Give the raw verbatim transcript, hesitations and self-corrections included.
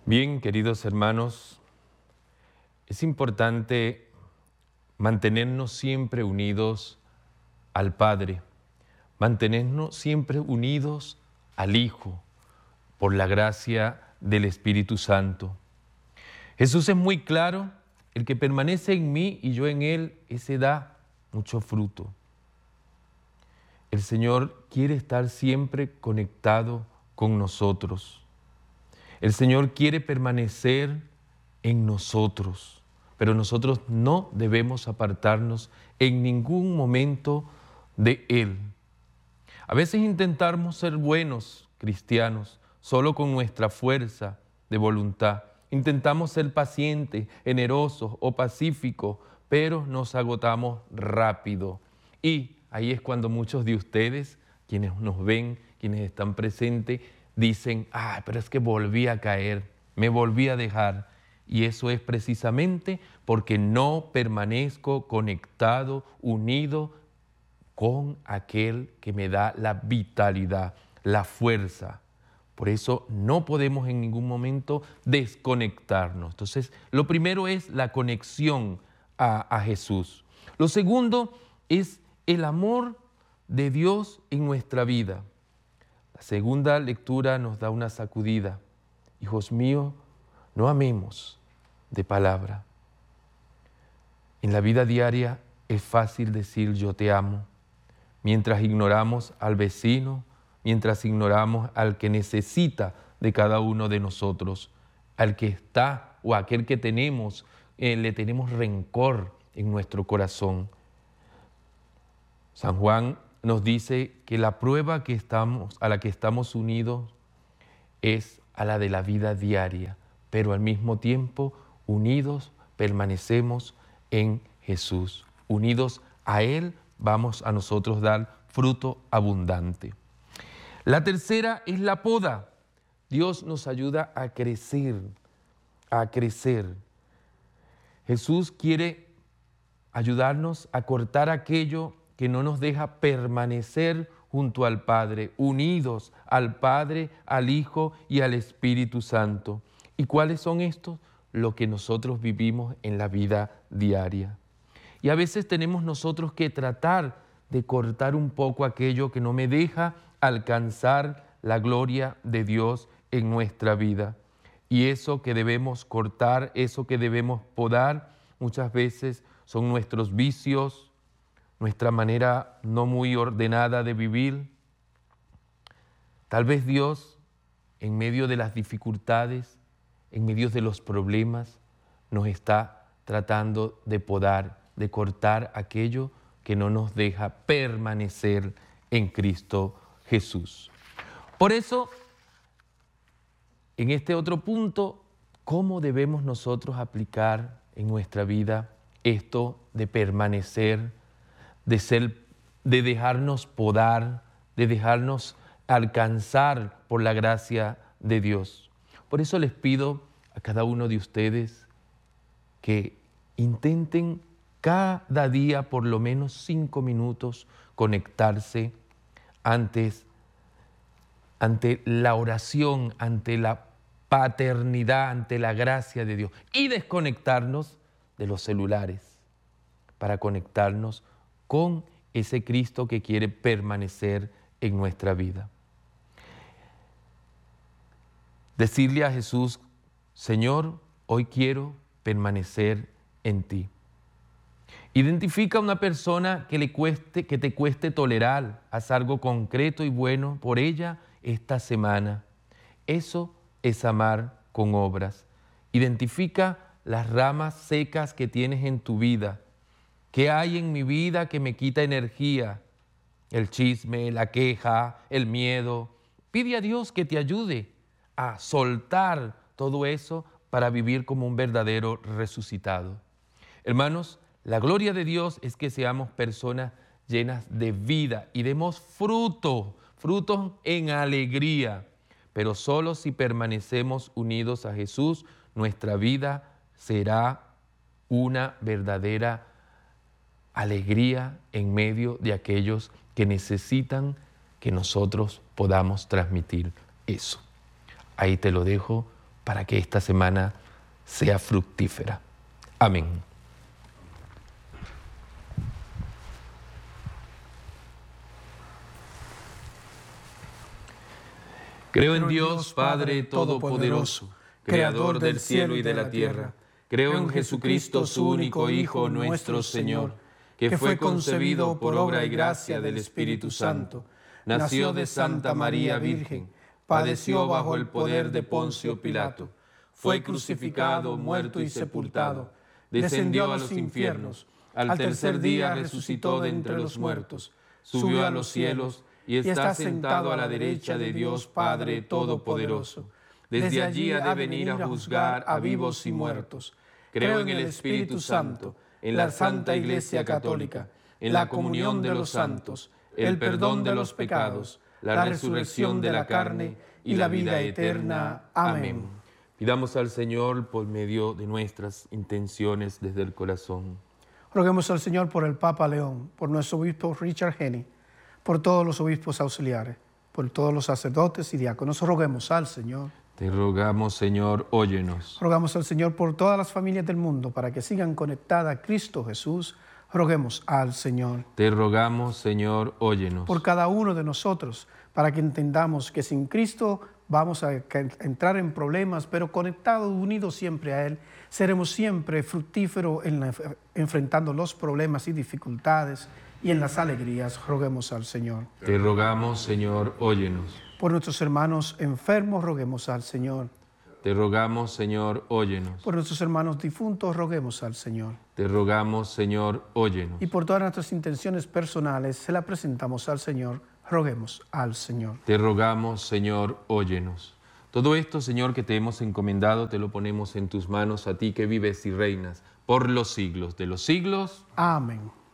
Bien, queridos hermanos, es importante mantenernos siempre unidos al Padre, mantenernos siempre unidos al Hijo, por la gracia del Espíritu Santo. Jesús es muy claro: el que permanece en mí y yo en él, ese da mucho fruto. El Señor quiere estar siempre conectado con nosotros. El Señor quiere permanecer en nosotros, pero nosotros no debemos apartarnos en ningún momento de Él. A veces intentamos ser buenos cristianos solo con nuestra fuerza de voluntad. Intentamos ser pacientes, generosos o pacíficos, pero nos agotamos rápido. Y ahí es cuando muchos de ustedes, quienes nos ven, quienes están presentes, dicen: ah, pero es que volví a caer, me volví a dejar. Y eso es precisamente porque no permanezco conectado, unido con aquel que me da la vitalidad, la fuerza. Por eso no podemos en ningún momento desconectarnos. Entonces, lo primero es la conexión a, a Jesús. Lo segundo es el amor de Dios en nuestra vida. La segunda lectura nos da una sacudida. Hijos míos, no amemos de palabra. En la vida diaria es fácil decir yo te amo, mientras ignoramos al vecino, mientras ignoramos al que necesita de cada uno de nosotros, al que está o aquel que tenemos, eh, le tenemos rencor en nuestro corazón. San Juan nos dice que la prueba que estamos, a la que estamos unidos es a la de la vida diaria, pero al mismo tiempo unidos permanecemos en Jesús. Unidos a Él vamos a nosotros dar fruto abundante. La tercera es la poda. Dios nos ayuda a crecer, a crecer. Jesús quiere ayudarnos a cortar aquello que no nos deja permanecer junto al Padre, unidos al Padre, al Hijo y al Espíritu Santo. ¿Y cuáles son estos? Lo que nosotros vivimos en la vida diaria. Y a veces tenemos nosotros que tratar de cortar un poco aquello que no me deja alcanzar la gloria de Dios en nuestra vida. Y eso que debemos cortar, eso que debemos podar, muchas veces son nuestros vicios, nuestra manera no muy ordenada de vivir. Tal vez Dios, en medio de las dificultades, en medio de los problemas, nos está tratando de podar, de cortar aquello que no nos deja permanecer en Cristo Jesús. Por eso, en este otro punto, ¿cómo debemos nosotros aplicar en nuestra vida esto de permanecer, de ser, de dejarnos podar, de dejarnos alcanzar por la gracia de Dios? Por eso les pido a cada uno de ustedes que intenten cada día por lo menos cinco minutos conectarse antes, ante la oración, ante la paternidad, ante la gracia de Dios, y desconectarnos de los celulares para conectarnos con ese Cristo que quiere permanecer en nuestra vida. Decirle a Jesús: Señor, hoy quiero permanecer en ti. Identifica a una persona que, le cueste, que te cueste tolerar, haz algo concreto y bueno por ella esta semana. Eso es amar con obras. Identifica las ramas secas que tienes en tu vida. ¿Qué hay en mi vida que me quita energía? El chisme, la queja, el miedo. Pide a Dios que te ayude a soltar todo eso para vivir como un verdadero resucitado. Hermanos, la gloria de Dios es que seamos personas llenas de vida y demos fruto, frutos en alegría. Pero solo si permanecemos unidos a Jesús, nuestra vida será una verdadera alegría en medio de aquellos que necesitan que nosotros podamos transmitir eso. Ahí te lo dejo para que esta semana sea fructífera. Amén. Creo en Dios, Padre Todopoderoso, Creador del cielo y de la tierra. Creo en Jesucristo, su único Hijo, nuestro Señor, que fue concebido por obra y gracia del Espíritu Santo. Nació de Santa María Virgen, padeció bajo el poder de Poncio Pilato, fue crucificado, muerto y sepultado, descendió a los infiernos, al tercer día resucitó de entre los muertos, subió a los cielos y está sentado a la derecha de Dios Padre Todopoderoso. Desde allí ha de venir a juzgar a vivos y muertos. Creo en el Espíritu Santo, en la Santa Iglesia Católica, en la comunión de los santos, el perdón de los pecados, la resurrección de la carne y la vida eterna. Amén. Pidamos al Señor por medio de nuestras intenciones desde el corazón. Roguemos al Señor por el Papa León, por nuestro obispo Richard Henny, por todos los obispos auxiliares, por todos los sacerdotes y diáconos. Roguemos al Señor. Te rogamos, Señor, óyenos. Rogamos al Señor por todas las familias del mundo para que sigan conectadas a Cristo Jesús. Roguemos al Señor. Te rogamos, Señor, óyenos. Por cada uno de nosotros, para que entendamos que sin Cristo vamos a entrar en problemas, pero conectados, unidos siempre a Él, seremos siempre fructíferos en la, enfrentando los problemas y dificultades y en las alegrías. Roguemos al Señor. Te rogamos, Señor, óyenos. Por nuestros hermanos enfermos, roguemos al Señor. Te rogamos, Señor, óyenos. Por nuestros hermanos difuntos, roguemos al Señor. Te rogamos, Señor, óyenos. Y por todas nuestras intenciones personales, se las presentamos al Señor, roguemos al Señor. Te rogamos, Señor, óyenos. Todo esto, Señor, que te hemos encomendado, te lo ponemos en tus manos, a ti que vives y reinas por los siglos de los siglos. Amén.